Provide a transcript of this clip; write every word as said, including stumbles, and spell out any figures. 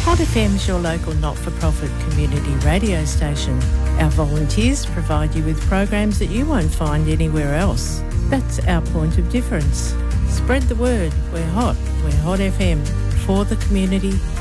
Hot F M is your local not-for-profit community radio station. Our volunteers provide you with programs that you won't find anywhere else. That's our point of difference. Spread the word. We're hot. We're Hot F M. For the community,